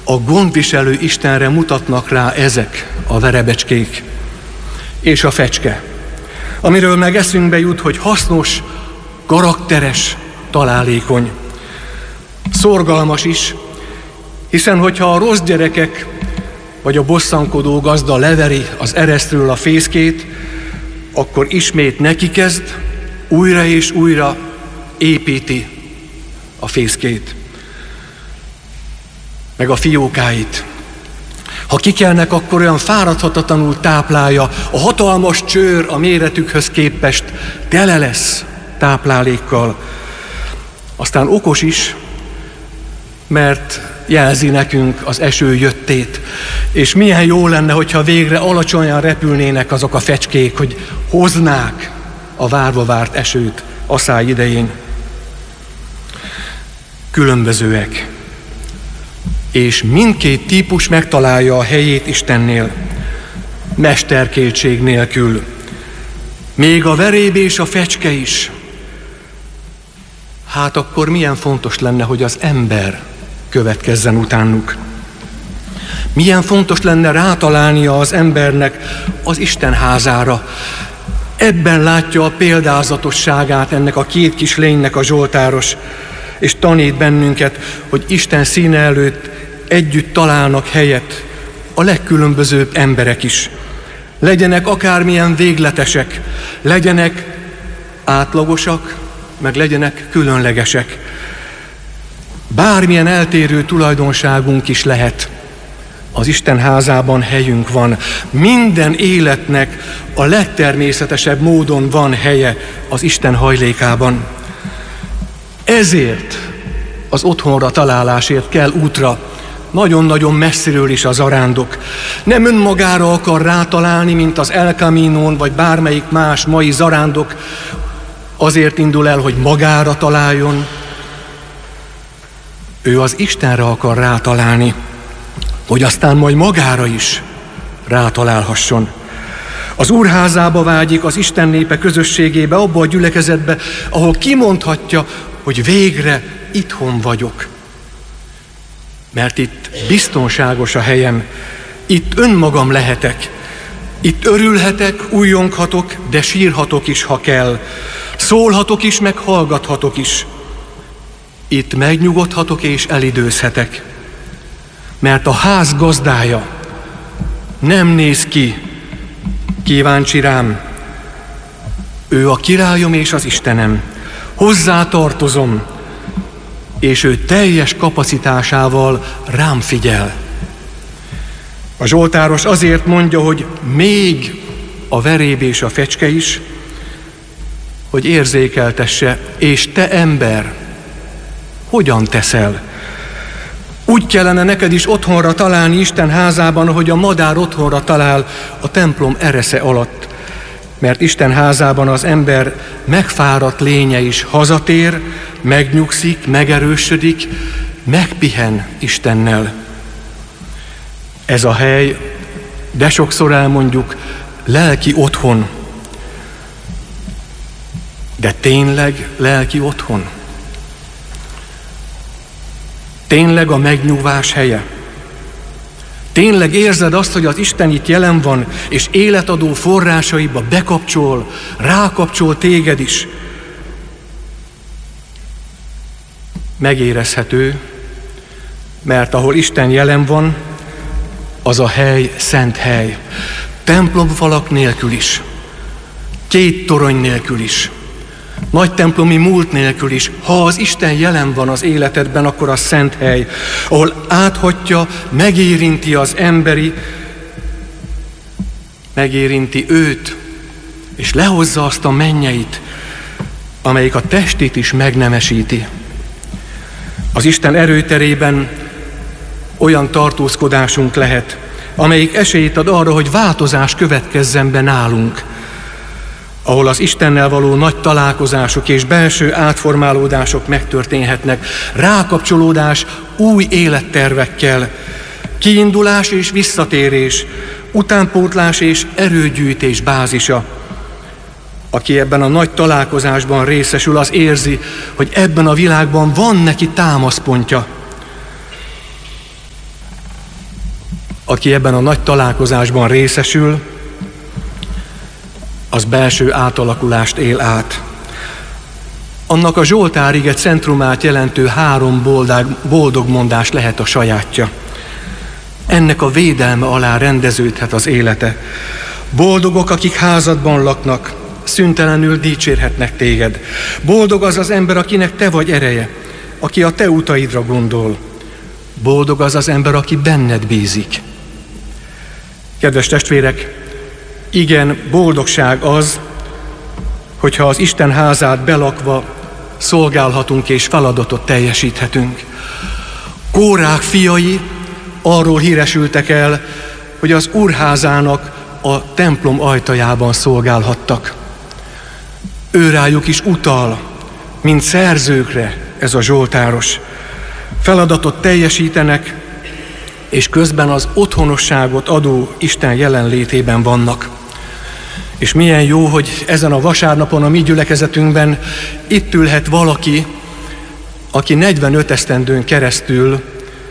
A gondviselő Istenre mutatnak rá ezek a verebecskék és a fecske, amiről meg eszünkbe jut, hogy hasznos, karakteres, találékony, szorgalmas is, hiszen hogyha a rossz gyerekek vagy a bosszankodó gazda leveri az eresztről a fészkét, akkor ismét neki kezd, újra és újra építi a fészkét, meg a fiókáit. Ha kikelnek, akkor olyan fáradhatatlanul táplálja, a hatalmas csőr a méretükhöz képest tele lesz táplálékkal. Aztán okos is, mert jelzi nekünk az eső jöttét, és milyen jó lenne, hogyha végre alacsonyan repülnének azok a fecskék, hogy hoznák a várva várt esőt aszály idején. Különbözőek, és mindkét típus megtalálja a helyét Istennél, mesterkéltség nélkül. Még a veréb és a fecske is. Hát akkor milyen fontos lenne, hogy az ember következzen utánuk. Milyen fontos lenne rátalálnia az embernek az Isten házára. Ebben látja a példázatosságát ennek a két kis lénynek a zsoltáros, és tanít bennünket, hogy Isten színe előtt együtt találnak helyet a legkülönbözőbb emberek is. Legyenek akármilyen végletesek, legyenek átlagosak, meg legyenek különlegesek. Bármilyen eltérő tulajdonságunk is lehet, az Isten házában helyünk van. Minden életnek a legtermészetesebb módon van helye az Isten hajlékában. Ezért az otthonra találásért kell útra, nagyon-nagyon messziről is a zarándok. Nem önmagára akar rátalálni, mint az El Caminón, vagy bármelyik más mai zarándok, azért indul el, hogy magára találjon. Ő az Istenre akar rátalálni, hogy aztán majd magára is rátalálhasson. Az Úr házába vágyik, az Isten népe közösségébe, abba a gyülekezetbe, ahol kimondhatja, hogy végre itthon vagyok. Mert itt biztonságos a helyem, itt önmagam lehetek, itt örülhetek, újjonghatok, de sírhatok is, ha kell. Szólhatok is, meg hallgathatok is. Itt megnyugodhatok és elidőzhetek. Mert a ház gazdája nem néz ki kíváncsi rám. Ő a királyom és az Istenem. Hozzá tartozom, és ő teljes kapacitásával rám figyel. A zsoltáros azért mondja, hogy még a veréb és a fecske is, hogy érzékeltesse, és te ember, hogyan teszel? Úgy kellene neked is otthonra találni Isten házában, ahogy a madár otthonra talál a templom eresze alatt. Mert Isten házában az ember megfáradt lénye is hazatér, megnyugszik, megerősödik, megpihen Istennel. Ez a hely, de sokszor elmondjuk, lelki otthon. De tényleg lelki otthon? Tényleg a megnyugvás helye? Tényleg érzed azt, hogy az Isten itt jelen van, és életadó forrásaiba bekapcsol, rákapcsol téged is? Megérezhető, mert ahol Isten jelen van, az a hely szent hely. Templomfalak nélkül is, 2 torony nélkül is, nagy templomi múlt nélkül is. Ha az Isten jelen van az életedben, akkor az szent hely, ahol áthatja, megérinti az emberi, megérinti őt, és lehozza azt a mennyeit, amelyik a testét is megnemesíti. Az Isten erőterében olyan tartózkodásunk lehet, amelyik esélyt ad arra, hogy változás következzen be nálunk, ahol az Istennel való nagy találkozások és belső átformálódások megtörténhetnek, rákapcsolódás új élettervekkel, kiindulás és visszatérés, utánpótlás és erőgyűjtés bázisa. Aki ebben a nagy találkozásban részesül, az érzi, hogy ebben a világban van neki támaszpontja. aki ebben a nagy találkozásban részesül, az belső átalakulást él át. Annak a Zsoltár-ige centrumát jelentő 3 boldog mondás lehet a sajátja. Ennek a védelme alá rendeződhet az élete. Boldogok, akik házadban laknak, szüntelenül dicsérhetnek téged. Boldog az az ember, akinek te vagy ereje, aki a te utaidra gondol. Boldog az az ember, aki benned bízik. Kedves testvérek, igen, boldogság az, hogyha az Isten házát belakva szolgálhatunk és feladatot teljesíthetünk. Kórák fiai arról híresültek el, hogy az Úrházának a templom ajtajában szolgálhattak. Őrájuk is utal, mint szerzőkre ez a zsoltáros. Feladatot teljesítenek, és közben az otthonosságot adó Isten jelenlétében vannak. És milyen jó, hogy ezen a vasárnapon a mi gyülekezetünkben itt ülhet valaki, aki 45 esztendőn keresztül,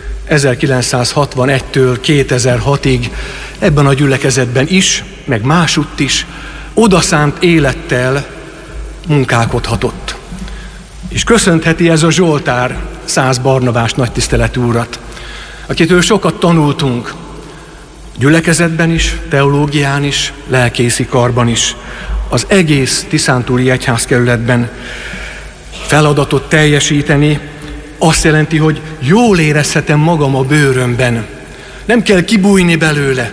1961-től 2006-ig ebben a gyülekezetben is, meg másutt is odaszánt élettel munkálkodhatott. És köszöntheti ez a Zsoltár Szász Barnabás nagytiszteletű urat, akitől sokat tanultunk, gyülekezetben is, teológián is, lelkészi karban is, az egész tiszántúli egyházkerületben. Feladatot teljesíteni azt jelenti, hogy jól érezhetem magam a bőrömben. Nem kell kibújni belőle.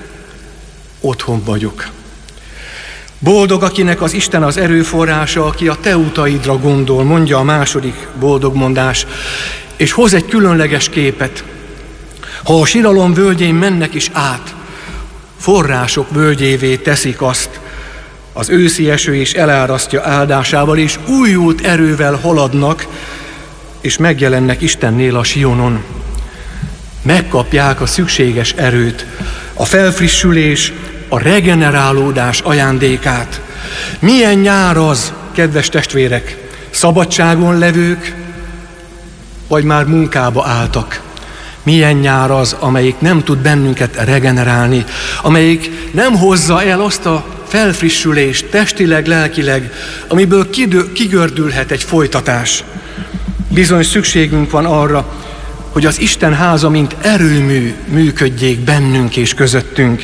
Otthon vagyok. Boldog, akinek az Isten az erőforrása, aki a te utaidra gondol, mondja a második boldog mondás, és hoz egy különleges képet. Ha a siralom völgyén mennek is át, források völgyévé teszik azt, az őszi eső is elárasztja áldásával, és újult erővel haladnak, és megjelennek Istennél a Sionon. Megkapják a szükséges erőt, a felfrissülés, a regenerálódás ajándékát. Milyen nyár az, kedves testvérek, szabadságon levők, vagy már munkába álltak? Milyen nyár az, amelyik nem tud bennünket regenerálni, amelyik nem hozza el azt a felfrissülést testileg, lelkileg, amiből kigördülhet egy folytatás. Bizony szükségünk van arra, hogy az Isten háza, mint erőmű működjék bennünk és közöttünk.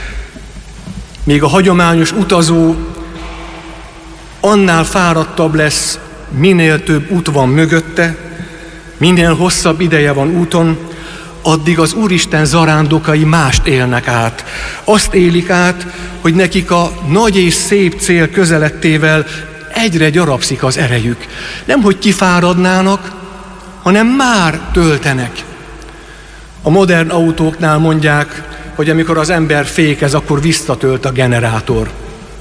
Míg a hagyományos utazó annál fáradtabb lesz, minél több út van mögötte, minél hosszabb ideje van úton, addig az Úristen zarándokai mást élnek át. Azt élik át, hogy nekik a nagy és szép cél közelettével egyre gyarapszik az erejük. Nem, hogy kifáradnának, hanem már töltenek. A modern autóknál mondják, hogy amikor az ember fékez, akkor visszatölt a generátor.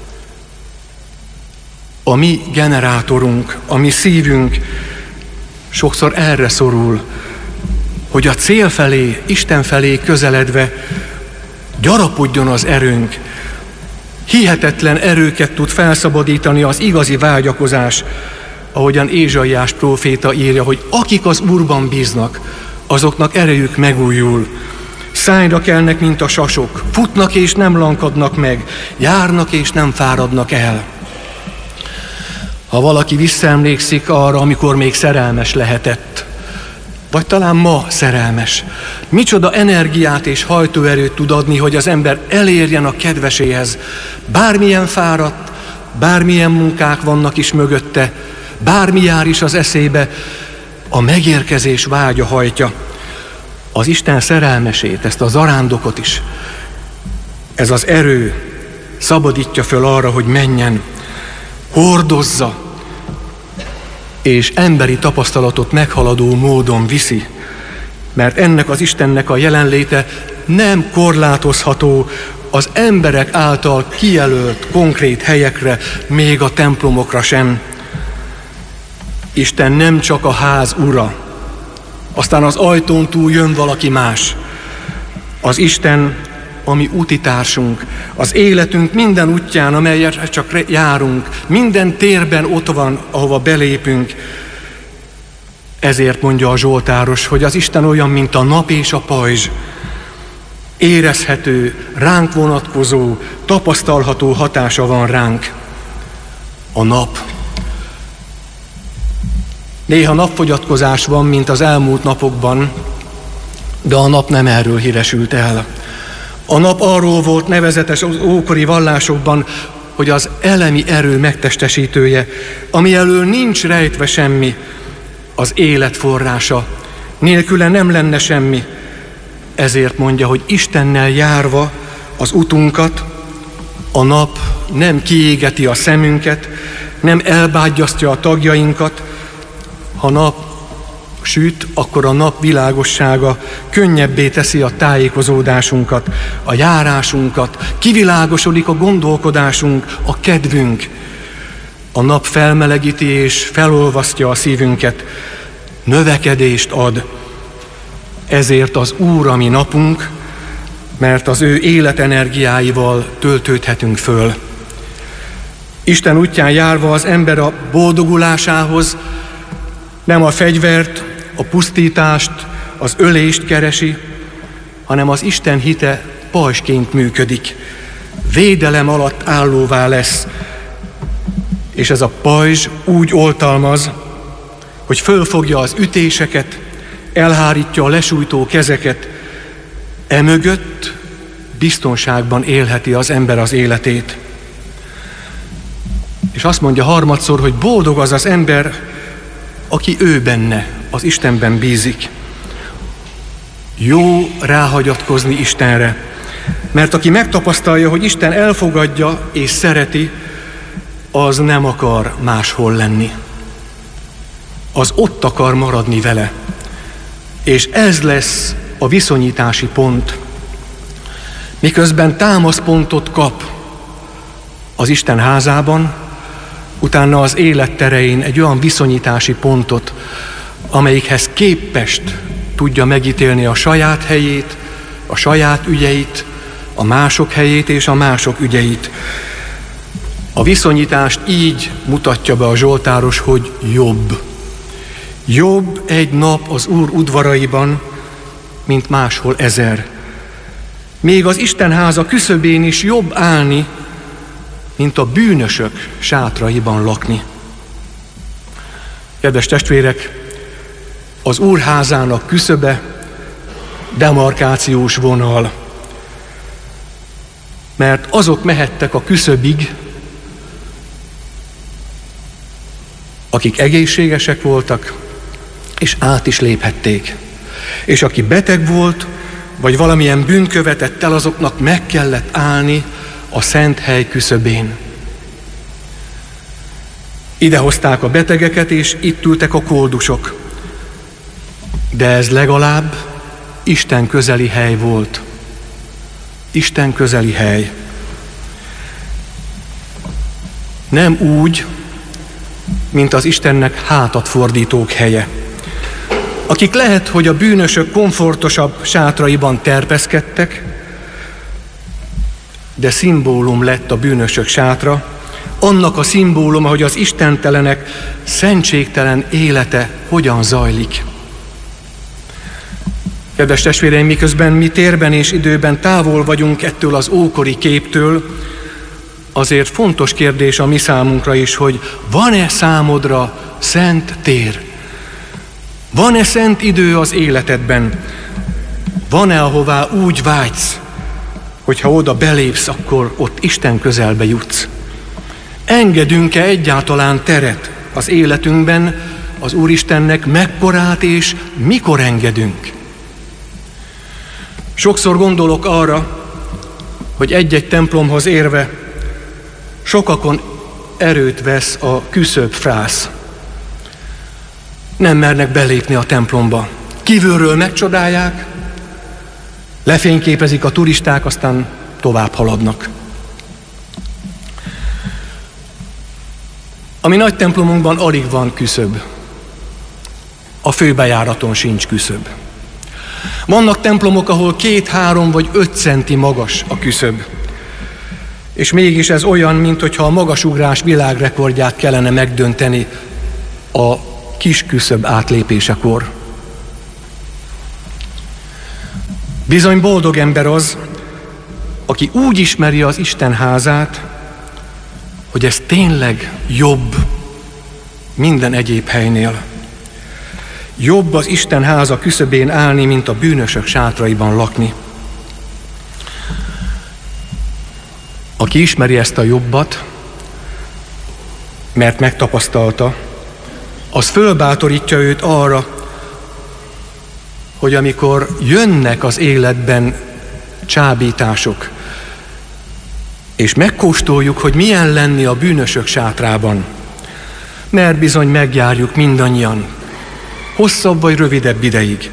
A mi generátorunk, a mi szívünk sokszor erre szorul, hogy a cél felé, Isten felé közeledve gyarapodjon az erőnk. Hihetetlen erőket tud felszabadítani az igazi vágyakozás, ahogyan Ézsaiás próféta írja, hogy akik az Úrban bíznak, azoknak erejük megújul. Szájra kelnek, mint a sasok, futnak és nem lankadnak meg, járnak és nem fáradnak el. Ha valaki visszaemlékszik arra, amikor még szerelmes lehetett, vagy talán ma szerelmes, micsoda energiát és hajtóerőt tud adni, hogy az ember elérjen a kedveséhez. Bármilyen fáradt, bármilyen munkák vannak is mögötte, bármi jár is az eszébe, a megérkezés vágya hajtja. Az Isten szerelmesét, ezt a zarándokot is, ez az erő szabadítja föl arra, hogy menjen, hordozza, és emberi tapasztalatot meghaladó módon viszi, mert ennek az Istennek a jelenléte nem korlátozható az emberek által kijelölt konkrét helyekre, még a templomokra sem. Isten nem csak a ház ura, aztán az ajtón túl jön valaki más. Az Isten a mi útitársunk, az életünk minden útján, amelyet csak járunk, minden térben ott van, ahova belépünk. Ezért mondja a zsoltáros, hogy az Isten olyan, mint a nap és a pajzs. érezhető, ránk vonatkozó, tapasztalható hatása van ránk. A nap. Néha napfogyatkozás van, mint az elmúlt napokban, de a nap nem erről híresült el. A nap arról volt nevezetes az ókori vallásokban, hogy az elemi erő megtestesítője, ami elől nincs rejtve semmi, az élet forrása. Nélküle nem lenne semmi. Ezért mondja, hogy Istennel járva az utunkat, a nap nem kiégeti a szemünket, nem elbágyasztja a tagjainkat. Ha nap süt, akkor a nap világossága könnyebbé teszi a tájékozódásunkat, a járásunkat, kivilágosodik a gondolkodásunk, a kedvünk. A nap felmelegíti és felolvasztja a szívünket, növekedést ad. Ezért az Úr a mi napunk, mert az ő életenergiáival töltődhetünk föl. Isten útján járva az ember a boldogulásához nem a fegyvert, a pusztítást, az ölést keresi, hanem az Isten hite pajzsként működik. Védelem alatt állóvá lesz, és ez a pajzs úgy oltalmaz, hogy fölfogja az ütéseket, elhárítja a lesújtó kezeket, emögött biztonságban élheti az ember az életét. És azt mondja harmadszor, hogy boldog az az ember, aki ő benne, az Istenben bízik. Jó ráhagyatkozni Istenre, mert aki megtapasztalja, hogy Isten elfogadja és szereti, az nem akar máshol lenni. Az ott akar maradni vele. És ez lesz a viszonyítási pont. Miközben támaszpontot kap az Isten házában, utána az életterein egy olyan viszonyítási pontot, amelyikhez képest tudja megítélni a saját helyét, a saját ügyeit, a mások helyét és a mások ügyeit. A viszonyítást így mutatja be a zsoltáros, hogy jobb. Jobb egy nap az Úr udvaraiban, mint máshol 1000. Még az Isten háza küszöbén is jobb állni, mint a bűnösök sátraiban lakni. Kedves testvérek, az Úr házának küszöbe demarkációs vonal, mert azok mehettek a küszöbig, akik egészségesek voltak, és át is léphették. És aki beteg volt, vagy valamilyen bűnt követett el, azoknak meg kellett állni a szent hely küszöbén. Ide hozták a betegeket, és itt ültek a koldusok. De ez legalább Isten közeli hely volt. Isten közeli hely. Nem úgy, mint az Istennek hátat fordítók helye, akik lehet, hogy a bűnösök komfortosabb sátraiban terpeszkedtek, de szimbólum lett a bűnösök sátra, annak a szimbóluma, hogy az istentelenek szentségtelen élete hogyan zajlik. Kedves testvéreim, miközben mi térben és időben távol vagyunk ettől az ókori képtől, azért fontos kérdés a mi számunkra is, hogy van-e számodra szent tér? Van-e szent idő az életedben? Van-e, ahová úgy vágysz, hogyha oda belépsz, akkor ott Isten közelbe jutsz? Engedünk-e egyáltalán teret az életünkben az Úristennek, mekkorát és mikor engedünk? Sokszor gondolok arra, hogy egy-egy templomhoz érve sokakon erőt vesz a küszöbfrász. Nem mernek belépni a templomba. Kívülről megcsodálják, lefényképezik a turisták, aztán tovább haladnak. A mi nagy templomunkban alig van küszöb. A főbejáraton sincs küszöb. Vannak templomok, ahol 2, 3 vagy 5 centi magas a küszöb. És mégis ez olyan, mintha a magasugrás világrekordját kellene megdönteni a kis küszöb átlépésekor. Bizony boldog ember az, aki úgy ismeri az Isten házát, hogy ez tényleg jobb minden egyéb helynél. Jobb az Isten háza küszöbén állni, mint a bűnösök sátraiban lakni. Aki ismeri ezt a jobbat, mert megtapasztalta, az fölbátorítja őt arra, hogy amikor jönnek az életben csábítások, és megkóstoljuk, hogy milyen lenni a bűnösök sátrában, mert bizony megjárjuk mindannyian, hosszabb vagy rövidebb ideig,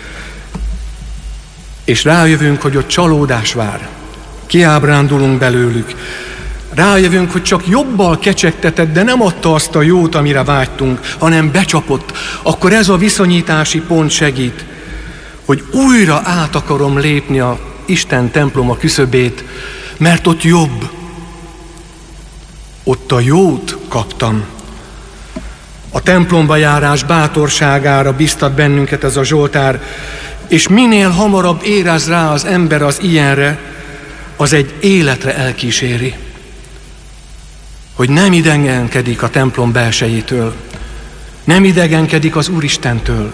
és rájövünk, hogy ott csalódás vár, kiábrándulunk belőlük, rájövünk, hogy csak jobbal kecsegtetett, de nem adta azt a jót, amire vágytunk, hanem becsapott, akkor ez a viszonyítási pont segít, hogy újra át akarom lépni a Isten temploma küszöbét, mert ott jobb. Ott a jót kaptam. A templomba járás bátorságára biztat bennünket ez a Zsoltár, és minél hamarabb érez rá az ember az ilyenre, az egy életre elkíséri. Hogy nem idegenkedik a templom belsejétől, nem idegenkedik az Úristentől.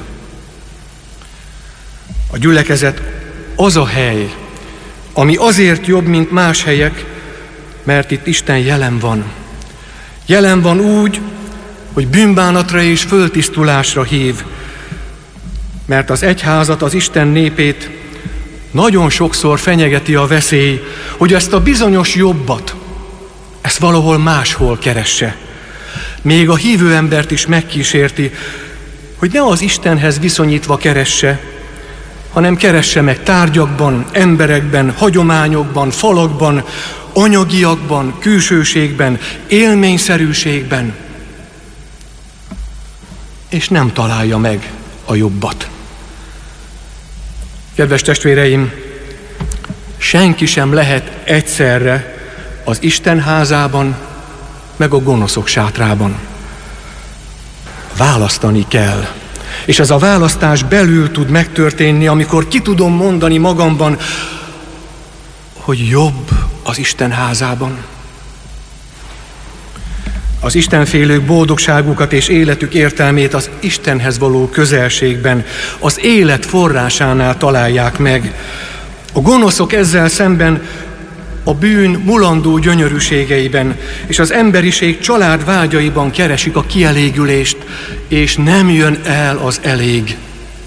A gyülekezet az a hely, ami azért jobb, mint más helyek, mert itt Isten jelen van. Jelen van úgy, hogy bűnbánatra és föltisztulásra hív, mert az egyházat, az Isten népét nagyon sokszor fenyegeti a veszély, hogy ezt a bizonyos jobbat, ezt valahol máshol keresse. Még a hívő embert is megkísérti, hogy ne az Istenhez viszonyítva keresse, hanem keresse meg tárgyakban, emberekben, hagyományokban, falakban, anyagiakban, külsőségben, élményszerűségben, és nem találja meg a jobbat. Kedves testvéreim, senki sem lehet egyszerre az Isten házában, meg a gonoszok sátrában. Választani kell. És ez a választás belül tud megtörténni, amikor ki tudom mondani magamban, hogy jobb az Isten házában. Az istenfélők boldogságukat és életük értelmét az Istenhez való közelségben, az élet forrásánál találják meg. A gonoszok ezzel szemben a bűn mulandó gyönyörűségeiben és az emberiség család vágyaiban keresik a kielégülést, és nem jön el az elég.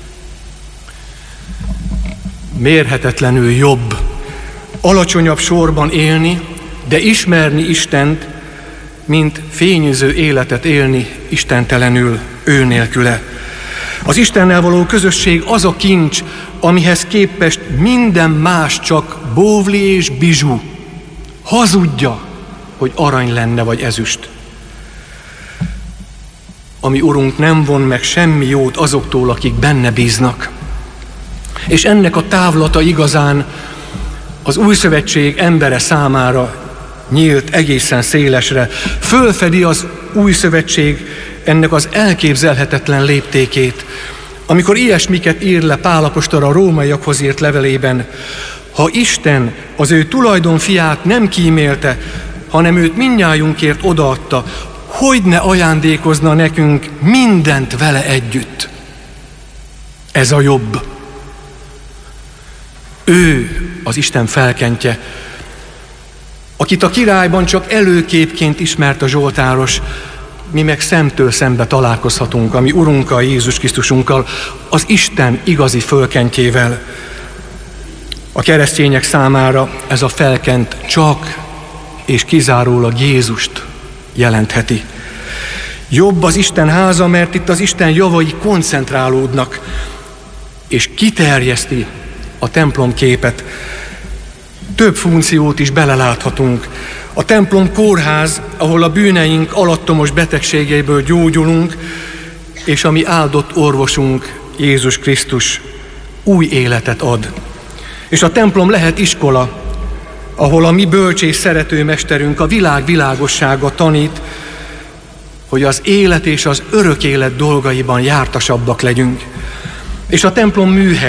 Mérhetetlenül jobb alacsonyabb sorban élni, de ismerni Istent, mint fényűző életet élni istentelenül, ő nélküle. Az Istennel való közösség az a kincs, amihez képest minden más csak bóvli és bizsú. Hazudja, hogy arany lenne vagy ezüst. Ami Urunk nem von meg semmi jót azoktól, akik benne bíznak. És ennek a távlata igazán az Új Szövetség embere számára nyílt egészen szélesre. Fölfedi az Új Szövetség ennek az elképzelhetetlen léptékét, amikor ilyesmiket ír le Pál apostol a rómaiakhoz írt levelében: ha Isten az ő tulajdonfiát nem kímélte, hanem őt mindnyájunkért odaadta, hogy ne ajándékozna nekünk mindent vele együtt. Ez a jobb. Ő az Isten felkentje, akit a királyban csak előképként ismert a zsoltáros, mi meg szemtől szembe találkozhatunk a mi Urunkkal, Jézus Krisztusunkkal, az Isten igazi fölkentjével. A keresztények számára ez a felkent csak és kizárólag Jézust jelentheti. Jobb az Isten háza, mert itt az Isten javai koncentrálódnak, és kiterjeszti a templom képet. Több funkciót is beleláthatunk. A templom kórház, ahol a bűneink alattomos betegségeiből gyógyulunk, és a mi áldott orvosunk, Jézus Krisztus új életet ad. És a templom lehet iskola, ahol a mi bölcs szerető mesterünk a világ világossága tanít, hogy az élet és az örök élet dolgaiban jártasabbak legyünk. És a templom műhely,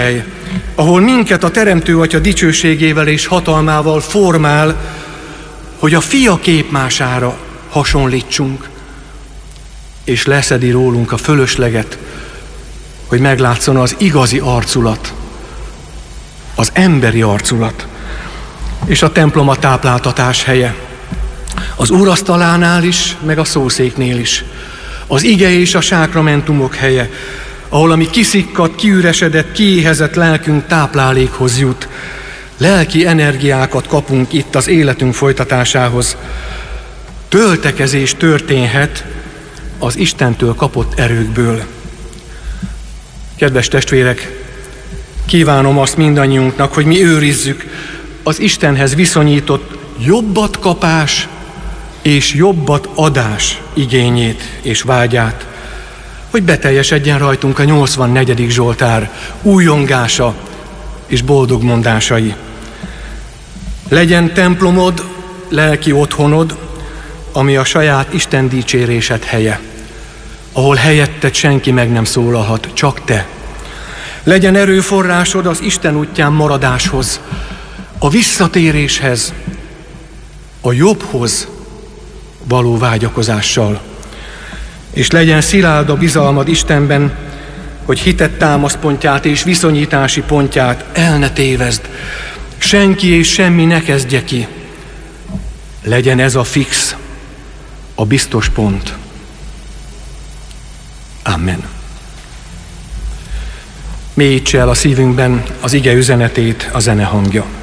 ahol minket a Teremtő Atya dicsőségével és hatalmával formál, hogy a Fia képmására hasonlítsunk, és leszedi rólunk a fölösleget, hogy meglátszon az igazi arculat, az emberi arculat, és a templom a tápláltatás helye. Az úrasztalánál is, meg a szószéknél is. Az ige és a sákramentumok helye, ahol a mi kiszikkadt, kiüresedett, kiéhezett lelkünk táplálékhoz jut. Lelki energiákat kapunk itt az életünk folytatásához. Töltekezés történhet az Istentől kapott erőkből. Kedves testvérek, kívánom azt mindannyiunknak, hogy mi őrizzük az Istenhez viszonyított jobbat kapás és jobbat adás igényét és vágyát, hogy beteljesedjen rajtunk a 84. Zsoltár újongása és boldog mondásai. Legyen templomod, lelki otthonod, ami a saját Isten dicsérésed helye, ahol helyetted senki meg nem szólalhat, csak te. Legyen erőforrásod az Isten útján maradáshoz, a visszatéréshez, a jobbhoz való vágyakozással. És legyen szilárd a bizalmad Istenben, hogy hitet támaszpontját és viszonyítási pontját el ne tévezd. Senki és semmi ne kezdje ki. Legyen ez a fix, a biztos pont. Amen. Mélyítse el a szívünkben az ige üzenetét a zene hangja.